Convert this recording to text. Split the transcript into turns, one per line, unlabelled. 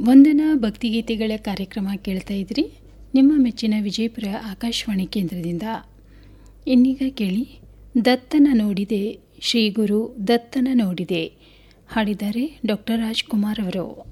ವಂದನಾ ಭಕ್ತಿಗೀತೆಗಳ ಕಾರ್ಯಕ್ರಮ ಕೇಳ್ತಾ ಇದ್ರಿ ನಿಮ್ಮ ಮೆಚ್ಚಿನ ವಿಜಯಪುರ ಆಕಾಶವಾಣಿ ಕೇಂದ್ರದಿಂದ. ಇನ್ನೀಗ ಕೇಳಿ ದತ್ತನ ನೋಡಿದೆ ಶ್ರೀ ಗುರು ದತ್ತನ ನೋಡಿದೆ, ಹಾಡಿದ್ದಾರೆ ಡಾಕ್ಟರ್ ರಾಜ್ಕುಮಾರ್ ಅವರು.